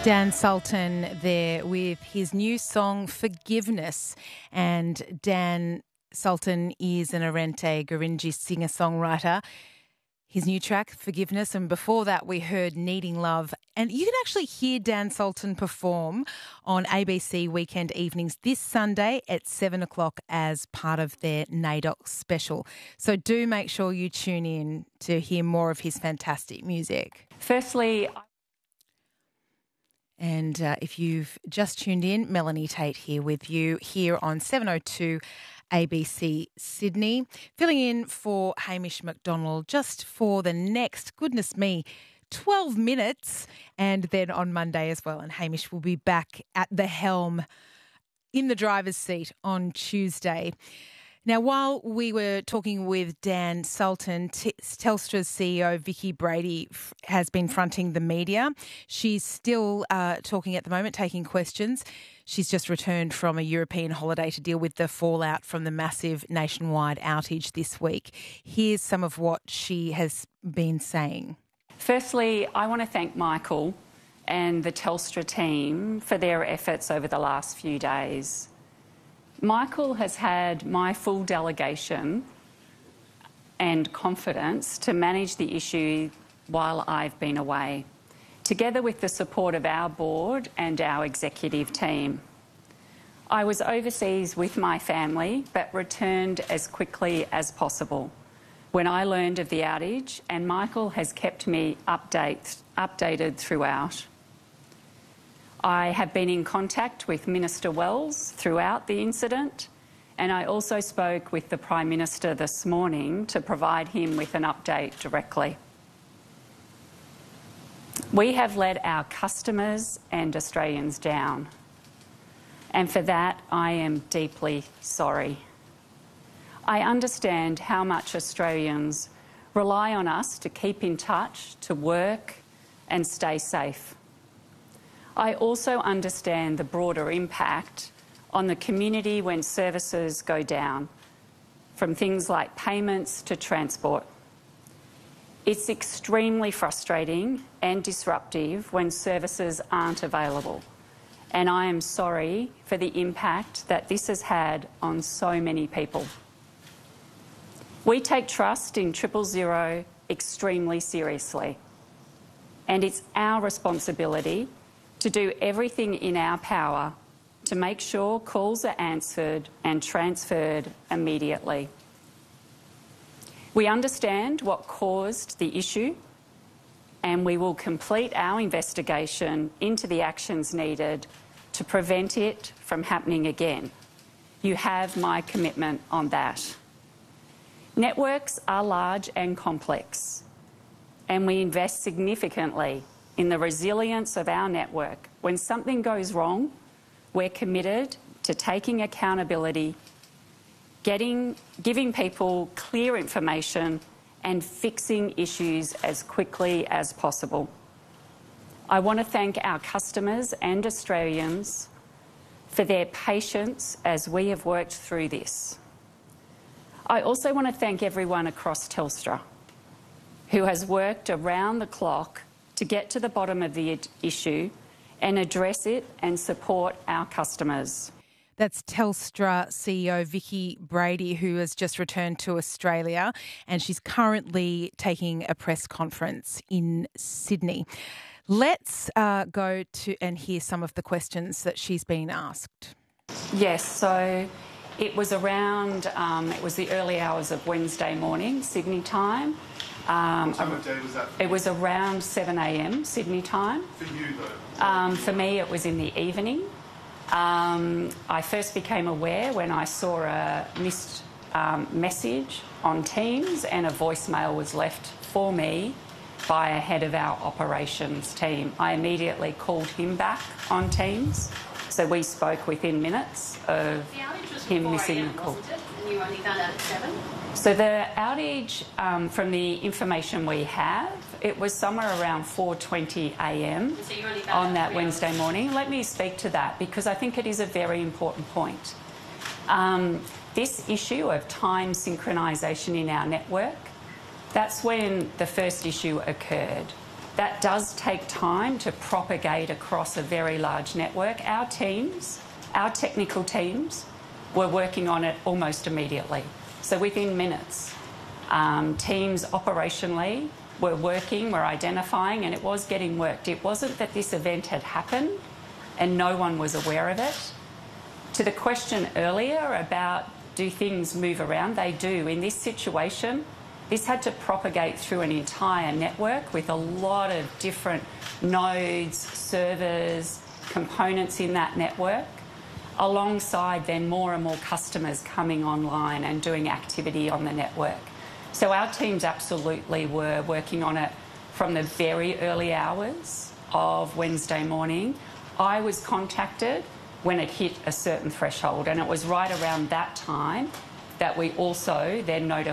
Dan Sultan there with his new song Forgiveness. And Dan Sultan is an Arente Gurindji singer-songwriter. His new track, Forgiveness, and before that we heard Needing Love. And you can actually hear Dan Sultan perform on ABC Weekend Evenings this Sunday at 7 o'clock as part of their NAIDOC special. So do make sure you tune in to hear more of his fantastic music. Firstly, and if you've just tuned in, Melanie Tate here with you here on 702 ABC Sydney, filling in for Hamish McDonald just for the next, goodness me, 12 minutes, and then on Monday as well. And Hamish will be back at the helm in the driver's seat on Tuesday. Now, while we were talking with Dan Sultan, Telstra's CEO Vicki Brady has been fronting the media. She's still talking at the moment, taking questions. She's just returned from a European holiday to deal with the fallout from the massive nationwide outage this week. Here's some of what she has been saying. Firstly, I want to thank Michael and the Telstra team for their efforts over the last few days. Michael has had my full delegation and confidence to manage the issue while I've been away, together with the support of our board and our executive team. I was overseas with my family but returned as quickly as possible when I learned of the outage, and Michael has kept me updated throughout. I have been in contact with Minister Wells throughout the incident, and I also spoke with the Prime Minister this morning to provide him with an update directly. We have let our customers and Australians down, and for that I am deeply sorry. I understand how much Australians rely on us to keep in touch, to work and stay safe. I also understand the broader impact on the community when services go down, from things like payments to transport. It's extremely frustrating and disruptive when services aren't available, and I am sorry for the impact that this has had on so many people. We take trust in 000 extremely seriously, and it's our responsibility to do everything in our power to make sure calls are answered and transferred immediately. We understand what caused the issue, and we will complete our investigation into the actions needed to prevent it from happening again. You have my commitment on that. Networks are large and complex, and we invest significantly in the resilience of our network. When something goes wrong, we're committed to taking accountability, giving people clear information and fixing issues as quickly as possible. I want to thank our customers and Australians for their patience as we have worked through this. I also want to thank everyone across Telstra who has worked around the clock to get to the bottom of the issue and address it and support our customers. That's Telstra CEO Vicki Brady, who has just returned to Australia, and she's currently taking a press conference in Sydney. Let's go to and hear some of the questions that she's been asked. Yes, so it was around, it was the early hours of Wednesday morning, Sydney time. What time of day was that? It was around 7 a.m. Sydney time. For you, though? For me, it was in the evening. I first became aware when I saw a missed message on Teams, and a voicemail was left for me by a head of our operations team. I immediately called him back on Teams, so we spoke within minutes of him missing the call. And you only found out at 7? So the outage, from the information we have, it was somewhere around 4:20 a.m. So you only found on out that 3 Wednesday hours. morning. Let me speak to that because I think it is a very important point. This issue of time synchronisation in our network, that's when the first issue occurred. That does take time to propagate across a very large network. Our teams, our technical teams, were working on it almost immediately. So within minutes, teams operationally were working, were identifying, and it was getting worked. It wasn't that this event had happened and no one was aware of it. To the question earlier about do things move around, they do. In this situation, this had to propagate through an entire network with a lot of different nodes, servers, components in that network, alongside then more and more customers coming online and doing activity on the network. So our teams absolutely were working on it from the very early hours of Wednesday morning. I was contacted when it hit a certain threshold, and it was right around that time that we also then notified